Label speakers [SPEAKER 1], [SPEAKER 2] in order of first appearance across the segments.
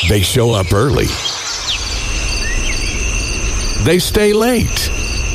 [SPEAKER 1] They show up early. They stay late.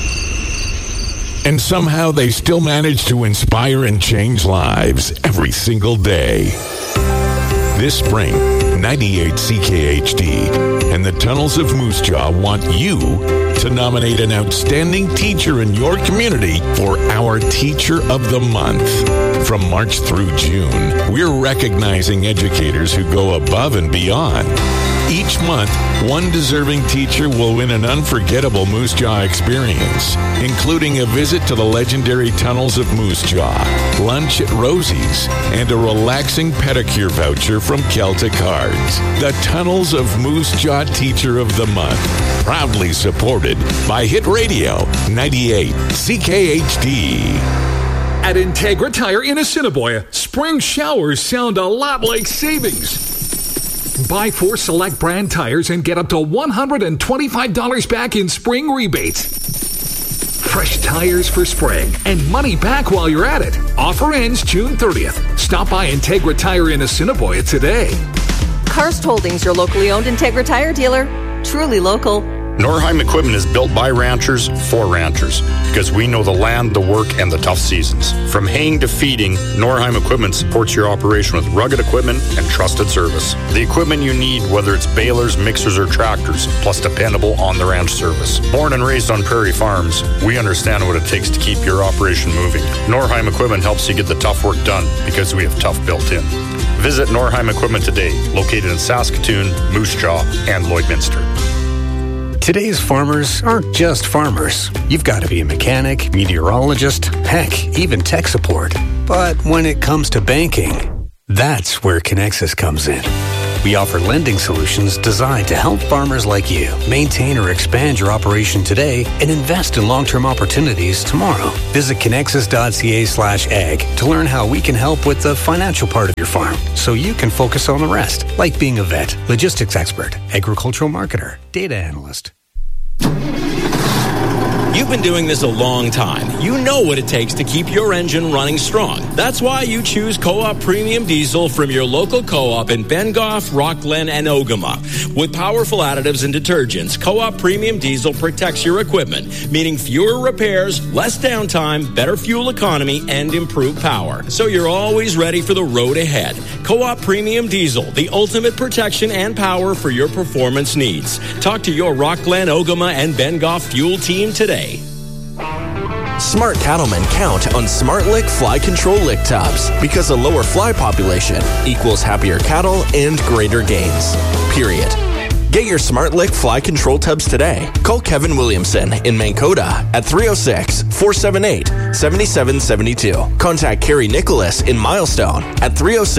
[SPEAKER 1] And somehow they still manage to inspire and change lives every single day. This spring, 98 CKHD and the Tunnels of Moose Jaw want you to nominate an outstanding teacher in your community for our Teacher of the Month. From March through June, we're recognizing educators who go above and beyond. Each month, one deserving teacher will win an unforgettable Moose Jaw experience, including a visit to the legendary Tunnels of Moose Jaw, lunch at Rosie's, and a relaxing pedicure voucher from Celtic Cards. The Tunnels of Moose Jaw Teacher of the Month, proudly supported by Hit Radio 98 CKHD.
[SPEAKER 2] At Integra Tire in Assiniboia, spring showers sound a lot like savings. Buy 4 select brand tires and get up to $125 back in spring rebates. Fresh tires for spring and money back while you're at it. Offer ends June 30th. Stop by Integra Tire in Assiniboia today.
[SPEAKER 3] Karst Holdings, your locally owned Integra Tire dealer. Truly local.
[SPEAKER 4] Norheim Equipment is built by ranchers for ranchers because we know the land, the work, and the tough seasons. From haying to feeding, Norheim Equipment supports your operation with rugged equipment and trusted service. The equipment you need, whether it's balers, mixers, or tractors, plus dependable on-the-ranch service. Born and raised on prairie farms, we understand what it takes to keep your operation moving. Norheim Equipment helps you get the tough work done because we have tough built in. Visit Norheim Equipment today, located in Saskatoon, Moose Jaw, and Lloydminster.
[SPEAKER 5] Today's farmers aren't just farmers. You've got to be a mechanic, meteorologist, heck, even tech support. But when it comes to banking, that's where Connexus comes in. We offer lending solutions designed to help farmers like you maintain or expand your operation today and invest in long-term opportunities tomorrow. Visit connexus.ca/ag to learn how we can help with the financial part of your farm so you can focus on the rest, like being a vet, logistics expert, agricultural marketer, data analyst.
[SPEAKER 6] You've been doing this a long time. You know what it takes to keep your engine running strong. That's why you choose Co-op Premium Diesel from your local Co-op in Bengoff, Rockland, and Ogama. With powerful additives and detergents, Co-op Premium Diesel protects your equipment, meaning fewer repairs, less downtime, better fuel economy, and improved power. So you're always ready for the road ahead. Co-op Premium Diesel, the ultimate protection and power for your performance needs. Talk to your Rockland, Ogama, and Bengoff fuel team today.
[SPEAKER 7] Smart cattlemen count on SmartLick fly control lick tubs because a lower fly population equals happier cattle and greater gains. Period. Get your SmartLick fly control tubs today. Call Kevin Williamson in Mankota at 306-478-7772. Contact Carrie Nicholas in Milestone at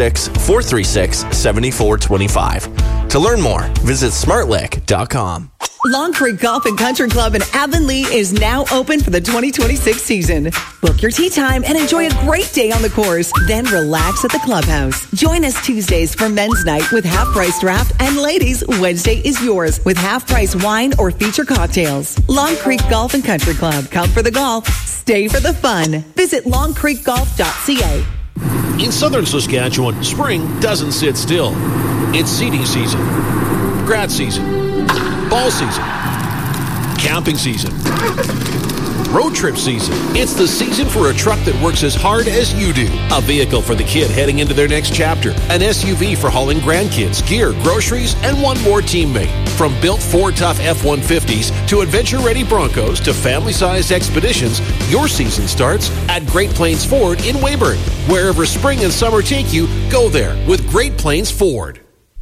[SPEAKER 7] 306-436-7425. To learn more, visit smartlick.com.
[SPEAKER 8] Long Creek Golf and Country Club in Avonlea is now open for the 2026 season. Book your tee time and enjoy a great day on the course. Then relax at the clubhouse. Join us Tuesdays for men's night with half-price draft, and ladies, Wednesday is yours with half-price wine or feature cocktails. Long Creek Golf and Country Club. Come for the golf, stay for the fun. Visit longcreekgolf.ca.
[SPEAKER 9] In southern Saskatchewan, spring doesn't sit still. It's seeding season, grad season, fall season, camping season, road trip season. It's the season for a truck that works as hard as you do. A vehicle for the kid heading into their next chapter. An SUV for hauling grandkids, gear, groceries, and one more teammate. From built Ford Tough F-150s to adventure-ready Broncos to family-sized expeditions, your season starts at Great Plains Ford in Weyburn. Wherever spring and summer take you, go there with Great Plains Ford.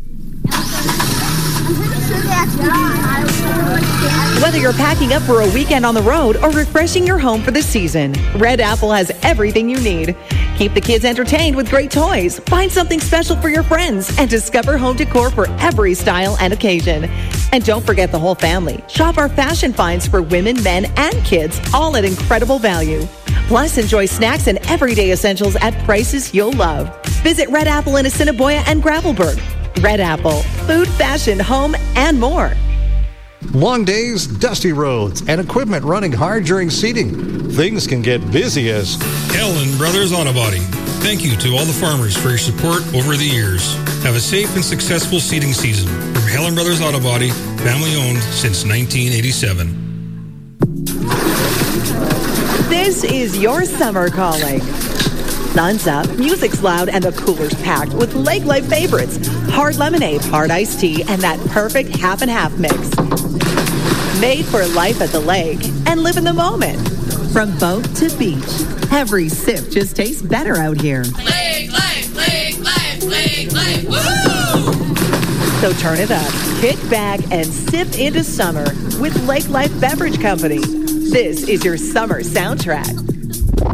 [SPEAKER 8] Whether you're packing up for a weekend on the road or refreshing your home for the season, Red Apple has everything you need. Keep the kids entertained with great toys, find something special for your friends, and discover home decor for every style and occasion. And don't forget the whole family. Shop our fashion finds for women, men, and kids, all at incredible value. Plus, enjoy snacks and everyday essentials at prices you'll love. Visit Red Apple in Assiniboia and Gravelburg. Red Apple, food, fashion, home, and more.
[SPEAKER 10] Long days, dusty roads, and equipment running hard during seeding. Things can get busy as
[SPEAKER 11] Helen Brothers Auto Body. Thank you to all the farmers for your support over the years. Have a safe and successful seeding season. From Helen Brothers Auto Body, family owned since 1987.
[SPEAKER 8] This is your summer calling. Sun's up, music's loud, and the cooler's packed with Lake Life favorites. Hard lemonade, hard iced tea, and that perfect half and half mix. Made for life at the lake and live in the moment. From boat to beach, every sip just tastes better out here.
[SPEAKER 12] Lake Life, Lake Life, Lake Life, woo!
[SPEAKER 8] So turn it up, kick back, and sip into summer with Lake Life Beverage Company. This is your summer soundtrack.